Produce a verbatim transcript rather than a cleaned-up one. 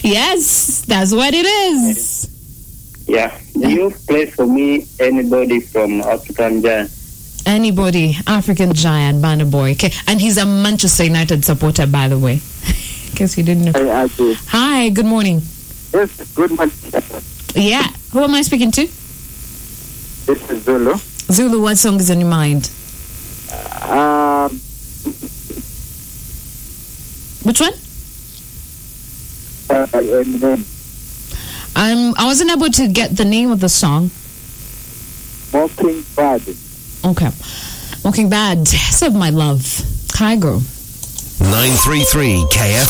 Yes, that's what it is. Yeah. Do you play for me anybody from African Giant? Anybody, African Giant, Banner Boy. Okay. And he's a Manchester United supporter, by the way. In case you didn't know. Hi, Atu. Hi, good morning. Yes, good morning. Yeah. Who am I speaking to? This is Zulu. Zulu, what song is on your mind? Um, Which one? uh, Eminem. Um, I wasn't able to get the name of the song. Mockingbird. Okay. Mockingbird, Save My Love. Hi, girl. nine three three K F